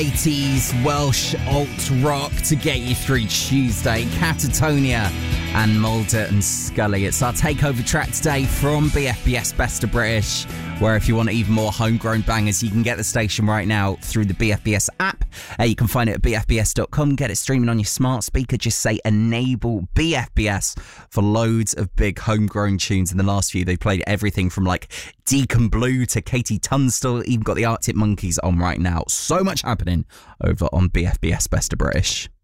80s Welsh alt rock to get you through Tuesday. Catatonia and Mulder and Scully. It's our takeover track today from BFBS Best of British, where if you want even more homegrown bangers, you can get the station right now through the BFBS app. You can find it at bfbs.com. Get it streaming on your smart speaker. Just say enable BFBS for loads of big homegrown tunes. In the last few, they played everything from like Deacon Blue to Katie Tunstall. Even got the Arctic Monkeys on right now. So much happening over on BFBS Best of British.